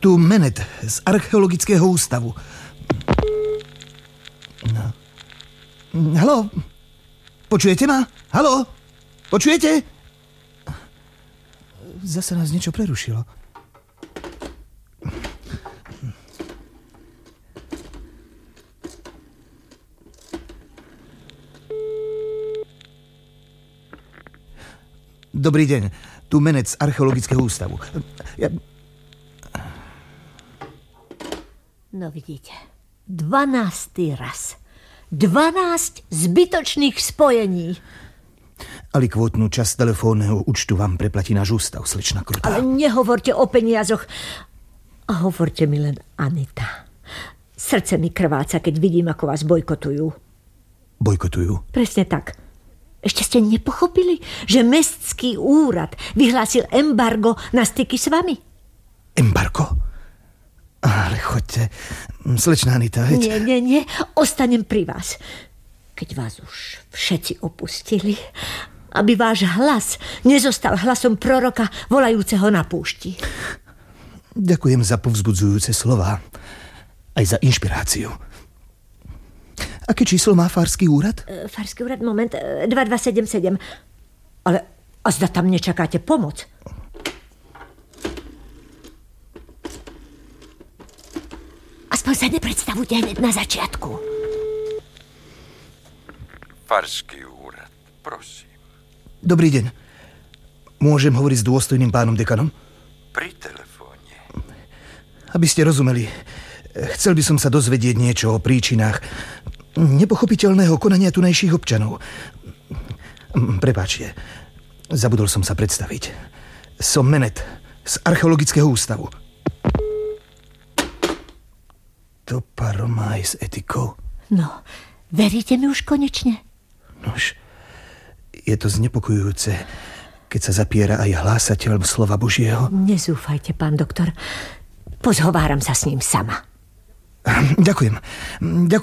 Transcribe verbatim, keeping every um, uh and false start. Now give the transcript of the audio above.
Tu Menet z Archeologického ústavu. No. Haló? Počujete ma? Haló? Počujete? Zase nás niečo prerušilo. Dobrý deň, tu Menet z Archeologického ústavu. Ja... No vidíte, dvanáctý raz. dvanásť zbytočných spojení. Alikvotnú časť telefónneho účtu vám preplatí náš ústav, slečna Krutá. Ale nehovorte o peniazoch. A hovorte mi len Anita. Srdce mi krváca, keď vidím, ako vás bojkotujú. Bojkotujú? Presne tak. Ešte ste nepochopili, že mestský úrad vyhlásil embargo na styky s vami? Embargo? Ale choďte, slečná Anita, veď... Nie, nie, nie, ostanem pri vás. Keď vás už všetci opustili, aby váš hlas nezostal hlasom proroka volajúceho na púšti. Ďakujem za povzbudzujúce slová, aj za inšpiráciu. Aké číslo má Farský úrad? E, Farský úrad, moment, e, dva dva sedem sedem. Ale a zda tam nečakáte pomoc? Aspoň sa nepredstavujte hneď na začiatku. Farský úrad, prosím. Dobrý deň. Môžem hovoriť s dôstojným pánom dekanom? Pri telefóne. Aby ste rozumeli, chcel by som sa dozvedieť niečo o príčinách nepochopiteľného konania tunajších občanov. Prepáčte, zabudol som sa predstaviť. Som Menet z Archeologického ústavu. To paromá s etikou. No, veríte mi už konečne? Nož, je to znepokojujúce, keď sa zapiera aj hlásateľ slova Božieho. Nezúfajte, pán doktor. Pozhováram sa s ním sama. Ďakujem. Ďakujem.